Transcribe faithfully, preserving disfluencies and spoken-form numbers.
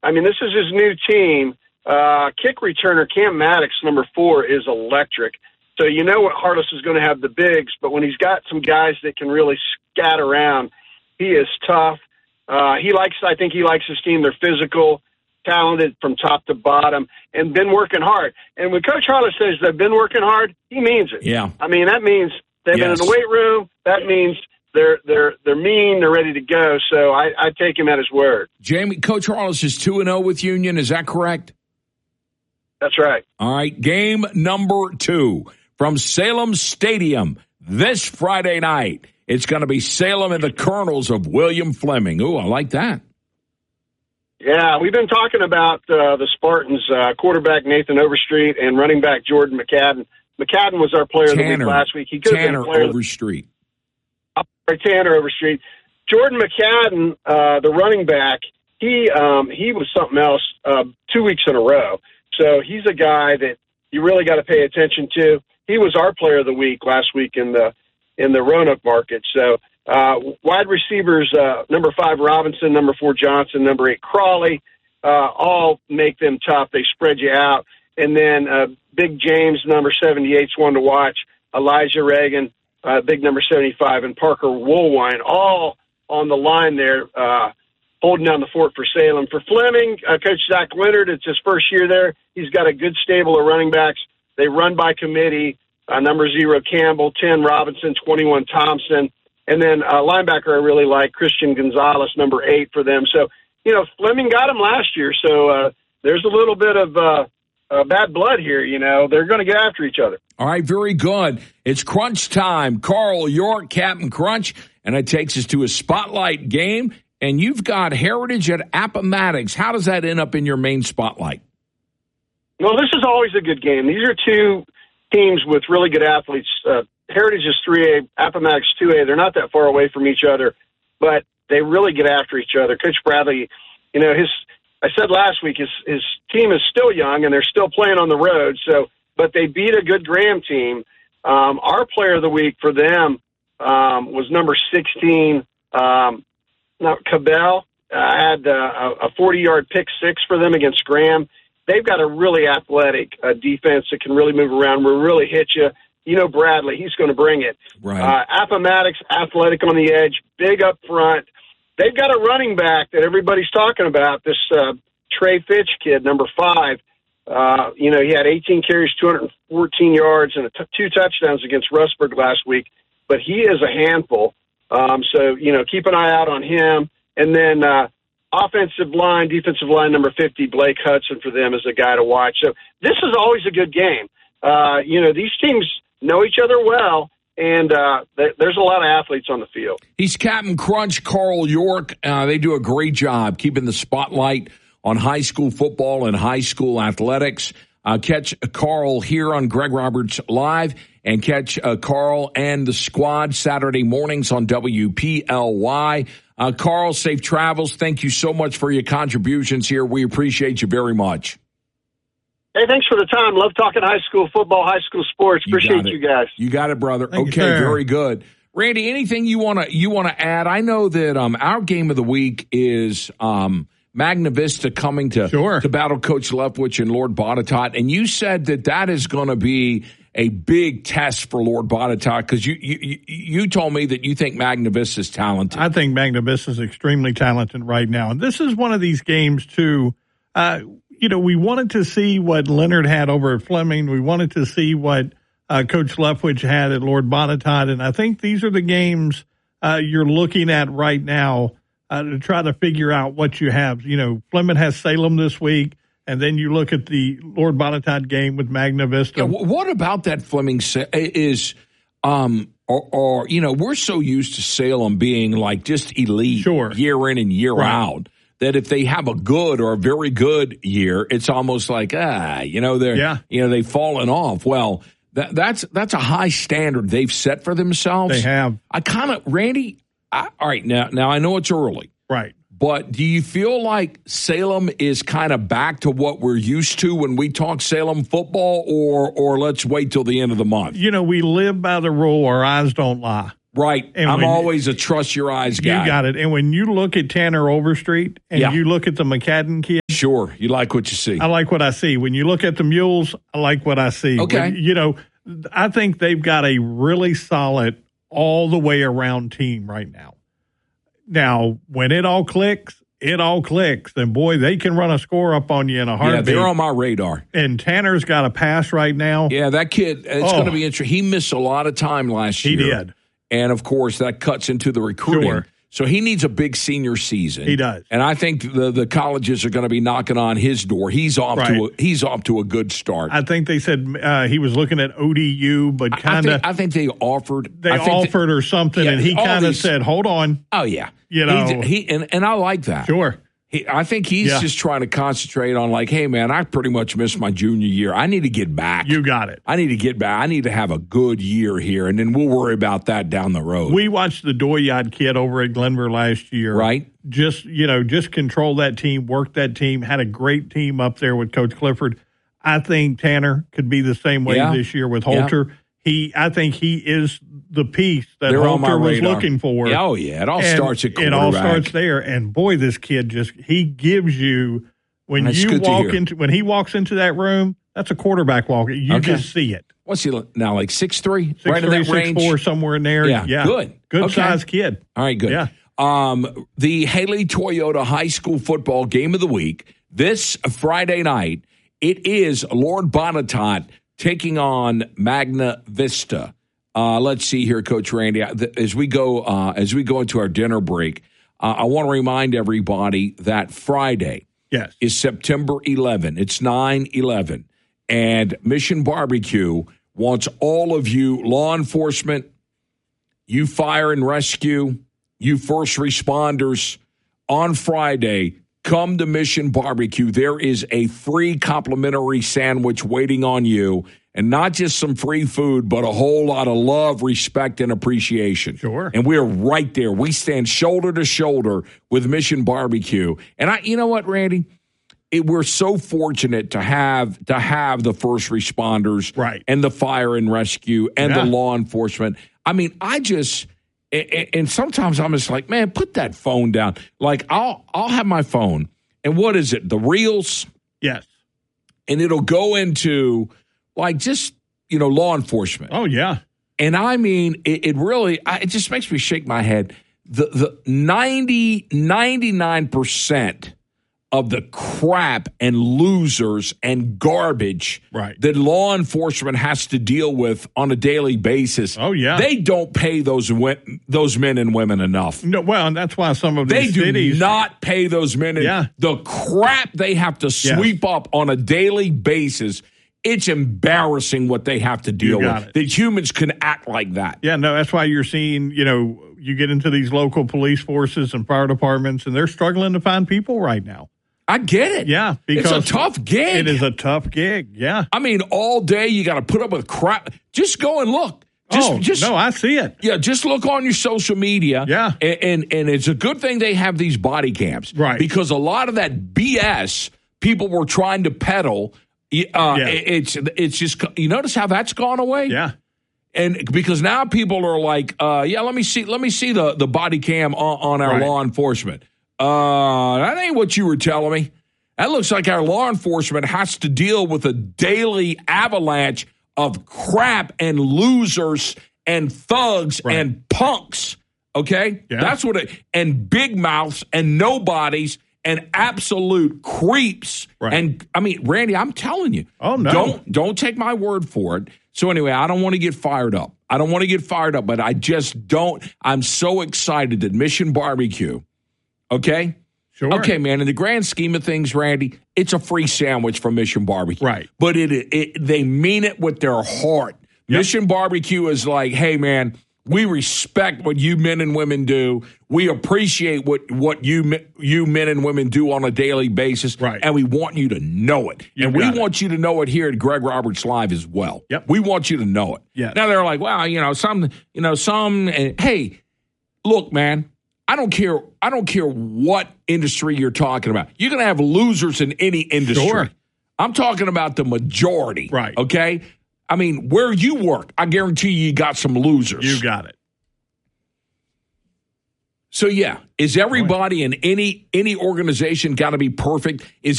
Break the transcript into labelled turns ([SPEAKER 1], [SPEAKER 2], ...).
[SPEAKER 1] I mean, this is his new team. Uh, kick returner Cam Maddox, number four, is electric. So you know what Heartless is going to have the bigs, but when he's got some guys that can really scat around, he is tough. Uh, he likes, I think he likes his team. They're physical, talented from top to bottom, and been working hard. And when Coach Heartless says they've been working hard, he means it.
[SPEAKER 2] Yeah.
[SPEAKER 1] I mean, that means they've
[SPEAKER 2] yes.
[SPEAKER 1] been in the weight room. That means they're they're they're mean. They're ready to go. So I, I take him at his word.
[SPEAKER 2] Jamie, Coach Heartless is two and zero with Union. Is that correct?
[SPEAKER 1] That's right.
[SPEAKER 2] All right. Game number two from Salem Stadium this Friday night. It's going to be Salem and the Colonels of William Fleming. Ooh, I like that.
[SPEAKER 1] Yeah, we've been talking about uh, the Spartans, uh, quarterback Nathan Overstreet and running back Jordan McCadden. McCadden was our player
[SPEAKER 2] Tanner,
[SPEAKER 1] of the week last week. He could
[SPEAKER 2] Tanner
[SPEAKER 1] have been a player
[SPEAKER 2] Overstreet.
[SPEAKER 1] Of the, Tanner Overstreet. Jordan McCadden, uh, the running back, he um, he was something else uh, two weeks in a row. So he's a guy that you really got to pay attention to. He was our player of the week last week in the in the Roanoke market. So uh, wide receivers, uh, number five Robinson, number four Johnson, number eight Crawley, uh, all make them tough. They spread you out. And then uh, Big James, number seventy-eight, is one to watch. Elijah Reagan, uh, big number seventy-five, and Parker Woolwine, all on the line there, uh, holding down the fort for Salem. For Fleming, uh, Coach Zach Leonard, it's his first year there. He's got a good stable of running backs. They run by committee. Uh, number zero, Campbell, ten, Robinson, twenty-one, Thompson. And then uh, linebacker I really like, Christian Gonzalez, number eight for them. So, you know, Fleming got him last year, so uh, there's a little bit of uh, uh, bad blood here, you know. They're going to get after each other.
[SPEAKER 2] All right, very good. It's crunch time. Carl York, Captain Crunch, and it takes us to a spotlight game. And you've got Heritage at Appomattox. How does that end up in your main spotlight?
[SPEAKER 1] Well, this is always a good game. These are two teams with really good athletes. Uh, Heritage is three A, Appomattox two A. They're not that far away from each other, but they really get after each other. Coach Bradley, you know, his I said last week his his team is still young and they're still playing on the road. So, but they beat a good Graham team. Um, our player of the week for them um, was number sixteen, um, now Cabell. Uh, had uh, a forty-yard pick six for them against Graham. They've got a really athletic uh, defense that can really move around, will really hit you. You know Bradley, he's going to bring it.
[SPEAKER 2] Right.
[SPEAKER 1] Uh, Appomattox, athletic on the edge, big up front. They've got a running back that everybody's talking about, this uh, Trey Fitch kid, number five. Uh, you know, he had eighteen carries, two hundred fourteen yards, and a t- two touchdowns against Rustburg last week. But he is a handful. Um, so, you know, keep an eye out on him. And then uh, offensive line, defensive line, number fifty, Blake Hudson for them is a guy to watch. So this is always a good game. Uh, you know, these teams know each other well, and uh, th- there's a lot of athletes on the field.
[SPEAKER 2] He's Captain Crunch, Carl York. Uh, they do a great job keeping the spotlight on high school football and high school athletics. Uh, catch Carl here on Greg Roberts Live, and catch uh, Carl and the squad Saturday mornings on W P L Y. Uh, Carl, safe travels. Thank you so much for your contributions here. We appreciate you very much.
[SPEAKER 1] Hey, thanks for the time. Love talking high school football, high school sports.
[SPEAKER 2] You
[SPEAKER 1] Appreciate you guys.
[SPEAKER 2] You got it, brother.
[SPEAKER 3] Thank
[SPEAKER 2] okay,
[SPEAKER 3] you,
[SPEAKER 2] very good. Randy, anything you want to you want to add? I know that um, our game of the week is um, Magna Vista coming to
[SPEAKER 3] sure.
[SPEAKER 2] to battle Coach Leftwich and Lord Botetourt, and you said that that is going to be a big test for Lord Botetourt, because you, you you told me that you think Magna Vista is talented.
[SPEAKER 3] I think Magna Vista is extremely talented right now. And this is one of these games, too. Uh, you know, we wanted to see what Leonard had over at Fleming. We wanted to see what uh, Coach Leftwich had at Lord Botetourt. And I think these are the games uh, you're looking at right now uh, to try to figure out what you have. You know, Fleming has Salem this week. And then you look at the Lord Botetourt game with Magna Vista.
[SPEAKER 2] Yeah, what about that Fleming is, um, or, or, you know, we're so used to Salem being like just elite
[SPEAKER 3] sure.
[SPEAKER 2] year in and year
[SPEAKER 3] right.
[SPEAKER 2] out that if they have a good or a very good year, it's almost like, ah, you know, they're,
[SPEAKER 3] yeah.
[SPEAKER 2] you know, they've fallen off. Well, that, that's, that's a high standard they've set for themselves.
[SPEAKER 3] They have.
[SPEAKER 2] I kind of, Randy, I, all right, now, now I know it's early.
[SPEAKER 3] Right.
[SPEAKER 2] But do you feel like Salem is kind of back to what we're used to when we talk Salem football, or or let's wait till the end of the month?
[SPEAKER 3] You know, we live by the rule, our eyes don't lie.
[SPEAKER 2] Right.
[SPEAKER 3] And
[SPEAKER 2] I'm
[SPEAKER 3] when,
[SPEAKER 2] always a trust your eyes guy.
[SPEAKER 3] You got it. And when you look at Tanner Overstreet and
[SPEAKER 2] yeah.
[SPEAKER 3] you look at the McCadden kid,
[SPEAKER 2] Sure. You like what you see.
[SPEAKER 3] I like what I see. When you look at the Mules, I like what I see.
[SPEAKER 2] Okay.
[SPEAKER 3] When, you know, I think they've got a really solid all the way around team right now. Now, when it all clicks, it all clicks. And, boy, they can run a score up on you in a heartbeat.
[SPEAKER 2] Yeah, they're on my radar.
[SPEAKER 3] And Tanner's got a pass right now.
[SPEAKER 2] Yeah, that kid, it's
[SPEAKER 3] Oh.
[SPEAKER 2] going to be interesting. He missed a lot of time last
[SPEAKER 3] He
[SPEAKER 2] year.
[SPEAKER 3] did.
[SPEAKER 2] And, of course, that cuts into the recruiting.
[SPEAKER 3] Sure.
[SPEAKER 2] So he needs a big senior season.
[SPEAKER 3] He does.
[SPEAKER 2] And I think the, the colleges are going to be knocking on his door. He's off
[SPEAKER 3] Right.
[SPEAKER 2] to a, he's off to a good start.
[SPEAKER 3] I think they said uh, he was looking at O D U, but
[SPEAKER 2] I
[SPEAKER 3] kind
[SPEAKER 2] think,
[SPEAKER 3] of
[SPEAKER 2] I think they offered.
[SPEAKER 3] they
[SPEAKER 2] I think
[SPEAKER 3] offered or something,
[SPEAKER 2] Yeah,
[SPEAKER 3] and he
[SPEAKER 2] all
[SPEAKER 3] kind of
[SPEAKER 2] these-
[SPEAKER 3] said, hold on.
[SPEAKER 2] oh, yeah.
[SPEAKER 3] You know.
[SPEAKER 2] He, he and, and I like that.
[SPEAKER 3] Sure.
[SPEAKER 2] He, I think he's
[SPEAKER 3] Yeah.
[SPEAKER 2] just trying to concentrate on, like, hey, man, I pretty much missed my junior year. I need to get back.
[SPEAKER 3] You got it.
[SPEAKER 2] I need to get back. I need to have a good year here, and then we'll worry about that down the road.
[SPEAKER 3] We watched the Doyard kid over at Glenver last year.
[SPEAKER 2] Right.
[SPEAKER 3] Just, you know, just control that team, work that team, had a great team up there with Coach Clifford. I think Tanner could be the same way
[SPEAKER 2] Yeah.
[SPEAKER 3] this year with Holter.
[SPEAKER 2] Yeah.
[SPEAKER 3] He, I think he is the piece that
[SPEAKER 2] They're on my
[SPEAKER 3] Holter was
[SPEAKER 2] radar.
[SPEAKER 3] looking for.
[SPEAKER 2] Yeah, oh, yeah. It all
[SPEAKER 3] And
[SPEAKER 2] starts at
[SPEAKER 3] It
[SPEAKER 2] quarterback.
[SPEAKER 3] all starts there. And boy, this kid just, he gives you, when
[SPEAKER 2] That's
[SPEAKER 3] you
[SPEAKER 2] good to
[SPEAKER 3] walk
[SPEAKER 2] hear.
[SPEAKER 3] into, when he walks into that room, that's a quarterback walk. You
[SPEAKER 2] Okay.
[SPEAKER 3] just see it.
[SPEAKER 2] What's he now, like six three?
[SPEAKER 3] Six
[SPEAKER 2] Right
[SPEAKER 3] three,
[SPEAKER 2] in that
[SPEAKER 3] six
[SPEAKER 2] range?
[SPEAKER 3] four, somewhere in there.
[SPEAKER 2] Yeah, good.
[SPEAKER 3] Good
[SPEAKER 2] Okay.
[SPEAKER 3] sized kid.
[SPEAKER 2] All right, good.
[SPEAKER 3] Yeah.
[SPEAKER 2] Um, the Haley Toyota High School Football Game of the Week this Friday night. It is Lord Bonitot taking on Magna Vista. Uh, let's see here, Coach Randy. As we go, uh, as we go into our dinner break, uh, I want to remind everybody that Friday
[SPEAKER 3] Yes.
[SPEAKER 2] is September eleventh. It's nine eleven, and Mission Barbecue wants all of you law enforcement, you fire and rescue, you first responders, on Friday, come to Mission Barbecue. There is a free complimentary sandwich waiting on you, and not just some free food, but a whole lot of love, respect, and appreciation.
[SPEAKER 3] Sure.
[SPEAKER 2] And we're right there. We stand shoulder to shoulder with Mission Barbecue. And I, you know what, Randy? It, we're so fortunate to have to have the first responders,
[SPEAKER 3] Right.
[SPEAKER 2] and the fire and rescue, and
[SPEAKER 3] Yeah.
[SPEAKER 2] the law enforcement. I mean, I just. And sometimes I'm just like, man, put that phone down. Like, I'll I'll have my phone, and what is it? The Reels,
[SPEAKER 3] Yes.
[SPEAKER 2] and it'll go into like just you know law enforcement.
[SPEAKER 3] Oh, yeah.
[SPEAKER 2] And I mean, it, it really I, it just makes me shake my head. The the ninety, ninety-nine percent of the crap and losers and garbage
[SPEAKER 3] Right.
[SPEAKER 2] that law enforcement has to deal with on a daily basis.
[SPEAKER 3] Oh, yeah.
[SPEAKER 2] They don't pay those wi- those men and women enough.
[SPEAKER 3] No, well, and that's why some of
[SPEAKER 2] They
[SPEAKER 3] these
[SPEAKER 2] do
[SPEAKER 3] cities.
[SPEAKER 2] not pay those men and
[SPEAKER 3] Yeah.
[SPEAKER 2] the crap they have to sweep up on a daily basis. It's embarrassing what they have to deal
[SPEAKER 3] You got
[SPEAKER 2] with.
[SPEAKER 3] it.
[SPEAKER 2] That humans can act like that.
[SPEAKER 3] Yeah, no, that's why you're seeing, you know, you get into these local police forces and fire departments, and they're struggling to find people right now.
[SPEAKER 2] I get it.
[SPEAKER 3] Yeah, because
[SPEAKER 2] it's a tough gig.
[SPEAKER 3] It is a tough gig. Yeah.
[SPEAKER 2] I mean, all day you got to put up with crap. Just go and look. Just,
[SPEAKER 3] oh,
[SPEAKER 2] just
[SPEAKER 3] no, I see it.
[SPEAKER 2] yeah. Just look on your social media.
[SPEAKER 3] Yeah.
[SPEAKER 2] and, and and it's a good thing they have these body cams,
[SPEAKER 3] Right.
[SPEAKER 2] Because a lot of that B S people were trying to peddle. Uh,
[SPEAKER 3] Yeah.
[SPEAKER 2] It's it's just you notice how that's gone away.
[SPEAKER 3] Yeah.
[SPEAKER 2] And because now people are like, uh, yeah, let me see, let me see the, the body cam on, on our
[SPEAKER 3] Right.
[SPEAKER 2] law enforcement. Uh, that ain't what you were telling me. That looks like our law enforcement has to deal with a daily avalanche of crap and losers and thugs
[SPEAKER 3] Right.
[SPEAKER 2] and punks. Okay,
[SPEAKER 3] Yeah.
[SPEAKER 2] that's what it. And big mouths and nobodies and absolute creeps.
[SPEAKER 3] Right.
[SPEAKER 2] And I mean, Randy, I'm telling you.
[SPEAKER 3] Oh, no.
[SPEAKER 2] Don't don't take my word for it. So anyway, I don't want to get fired up. I don't want to get fired up, but I just don't. I'm so excited that Mission Barbecue, okay?
[SPEAKER 3] Sure.
[SPEAKER 2] Okay, man, in the grand scheme of things, Randy, it's a free sandwich from Mission Barbecue.
[SPEAKER 3] Right.
[SPEAKER 2] But it, it they mean it with their heart.
[SPEAKER 3] Yep.
[SPEAKER 2] Mission Barbecue is like, hey, man, we respect what you men and women do. We appreciate what, what you me- you men and women do on a daily basis.
[SPEAKER 3] Right.
[SPEAKER 2] And we want you to know it.
[SPEAKER 3] You
[SPEAKER 2] and we
[SPEAKER 3] got it.
[SPEAKER 2] want you to know it here at Greg Roberts Live as well.
[SPEAKER 3] Yep.
[SPEAKER 2] We want you to know it.
[SPEAKER 3] Yes.
[SPEAKER 2] Now they're like, well, you know, some, you know, some, and hey, look, man, I don't care. I don't care what industry you're talking about. You're going to have losers in any industry.
[SPEAKER 3] Sure.
[SPEAKER 2] I'm talking about the majority.
[SPEAKER 3] Right.
[SPEAKER 2] Okay. I mean, where you work, I guarantee you, you got some losers.
[SPEAKER 3] You got it.
[SPEAKER 2] So yeah, is everybody in any any organization got to be perfect? Is